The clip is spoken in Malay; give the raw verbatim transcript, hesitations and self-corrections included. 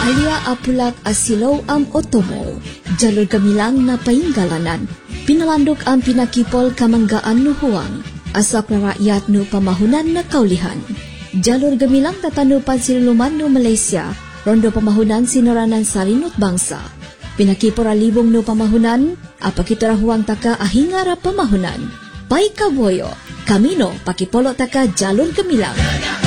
Alia apulak asilaw am otomo, jalur gamilang na painggalanan, pinalandok ang pinakipol kamanggaan no huwang, asak na rakyat no pamahunan na kaulihan. Jalur gamilang tatanupan sinuluman no Malaysia, rondo pamahunan sinaranan sa linot bangsa. Pinakipora libong no pamahunan, apakitra huwang taka ahingara pamahunan. Pai kaboyo, kamino pakipolo taka jalur gamilang.